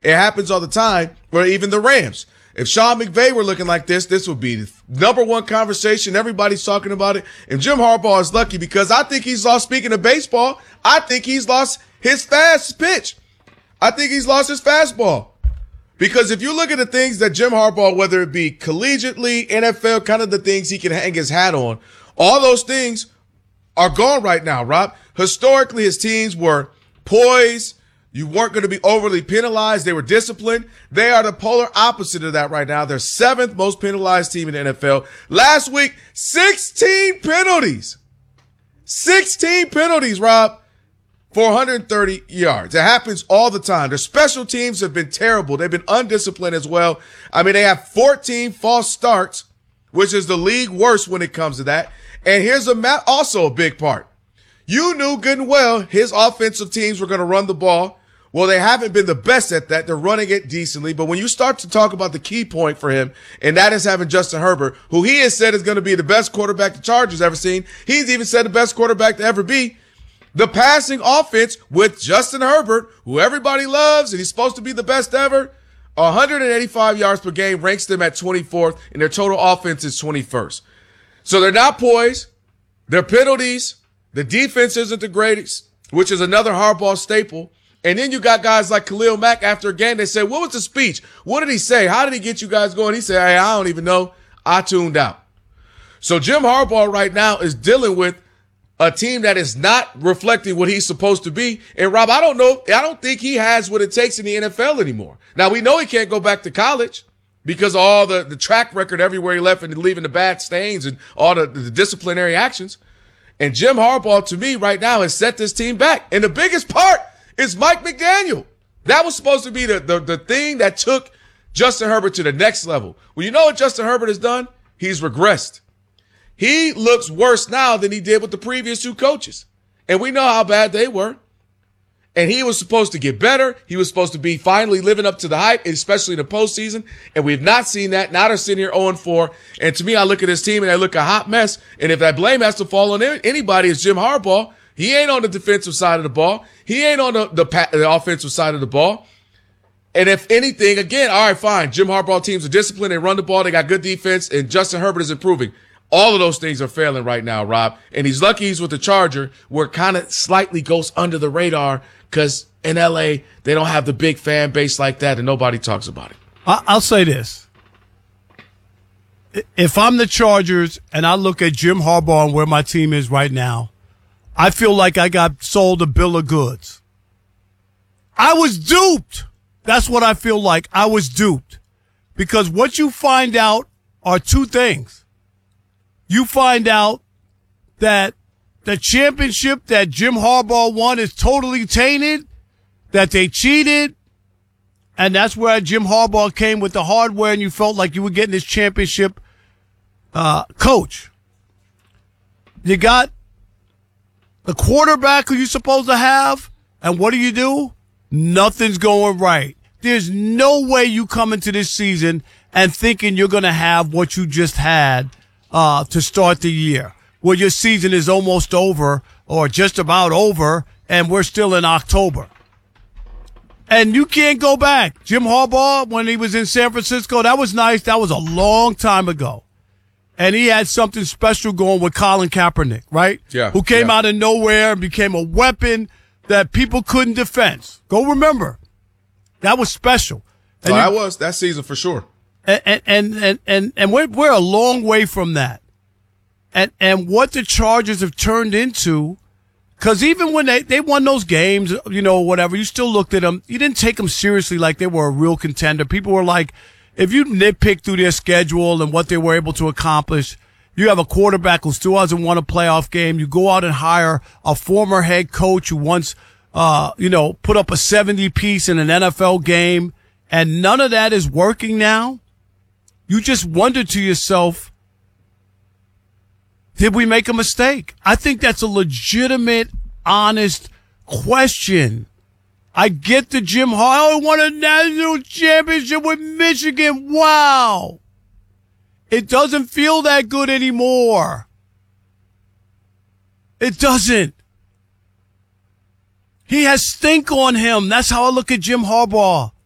It happens all the time, or even the Rams. If Sean McVay were looking like this would be the number one conversation. Everybody's talking about it. And Jim Harbaugh is lucky because I think he's lost, speaking of baseball, I think he's lost his fast pitch. I think he's lost his fastball. Because if you look at the things that Jim Harbaugh, whether it be collegiately, NFL, kind of the things he can hang his hat on, all those things are gone right now, Rob. Historically, his teams were poised. You weren't going to be overly penalized. They were disciplined. They are the polar opposite of that right now. They're 7th most penalized team in the NFL. Last week, 16 penalties. 16 penalties, Rob, for 130 yards. It happens all the time. Their special teams have been terrible. They've been undisciplined as well. I mean, they have 14 false starts, which is the league worst when it comes to that. And here's also a big part. You knew good and well his offensive teams were going to run the ball. Well, they haven't been the best at that. They're running it decently. But when you start to talk about the key point for him, and that is having Justin Herbert, who he has said is going to be the best quarterback the Chargers ever seen. He's even said the best quarterback to ever be. The passing offense with Justin Herbert, who everybody loves, and he's supposed to be the best ever, 185 yards per game ranks them at 24th, and their total offense is 21st. So they're not poised. Their penalties, the defense isn't the greatest, which is another Harbaugh staple. And then you got guys like Khalil Mack after a game. They said, what was the speech? What did he say? How did he get you guys going? He said, hey, I don't even know. I tuned out. So Jim Harbaugh right now is dealing with a team that is not reflecting what he's supposed to be. And Rob, I don't think he has what it takes in the NFL anymore. Now, we know he can't go back to college because of all the track record everywhere he left and leaving the bad stains and all the disciplinary actions. And Jim Harbaugh, to me, right now has set this team back. And the biggest part is Mike McDaniel. That was supposed to be the thing that took Justin Herbert to the next level. Well, you know what Justin Herbert has done? He's regressed. He looks worse now than he did with the previous 2 coaches. And we know how bad they were. And he was supposed to get better. He was supposed to be finally living up to the hype, especially in the postseason. And we've not seen that. Now they're sitting here 0-4. And to me, I look at his team and I look a hot mess. And if that blame has to fall on anybody, it's Jim Harbaugh. He ain't on the defensive side of the ball. He ain't on the offensive side of the ball. And if anything, again, all right, fine. Jim Harbaugh teams are disciplined. They run the ball. They got good defense. And Justin Herbert is improving. All of those things are failing right now, Rob. And he's lucky he's with the Charger, where it kind of slightly goes under the radar because in L.A., they don't have the big fan base like that, and nobody talks about it. I'll say this. If I'm the Chargers and I look at Jim Harbaugh and where my team is right now, I feel like I got sold a bill of goods. I was duped. That's what I feel like. I was duped. Because what you find out are 2 things. You find out that the championship that Jim Harbaugh won is totally tainted, that they cheated, and that's where Jim Harbaugh came with the hardware and you felt like you were getting this championship coach. You got the quarterback who you're supposed to have, and what do? Nothing's going right. There's no way you come into this season and thinking you're going to have what you just had to start the year, where your season is almost over or just about over, and we're still in October. And you can't go back. Jim Harbaugh, when he was in San Francisco, that was nice. That was a long time ago. And he had something special going with Colin Kaepernick, right? Yeah. Who came out of nowhere and became a weapon that people couldn't defend. Go remember. That was special. And that was that season for sure. And we're a long way from that. And what the Chargers have turned into, because even when they won those games, whatever, you still looked at them. You didn't take them seriously like they were a real contender. People were like, if you nitpick through their schedule and what they were able to accomplish, you have a quarterback who still hasn't won a playoff game. You go out and hire a former head coach who once, put up a 70 piece in an NFL game, and none of that is working now. You just wonder to yourself, did we make a mistake? I think that's a legitimate, honest question. I get the Jim Harbaugh won a national championship with Michigan. Wow. It doesn't feel that good anymore. It doesn't. He has stink on him. That's how I look at Jim Harbaugh.